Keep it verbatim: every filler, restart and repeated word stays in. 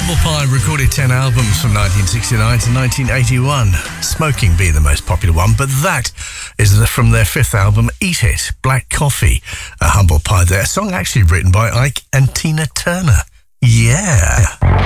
Humble Pie recorded ten albums from nineteen sixty-nine to nineteen eighty-one. Smoking being the most popular one, but that is the, from their fifth album, Eat It, Black Coffee. A Humble Pie there, a song actually written by Ike and Tina Turner. Yeah.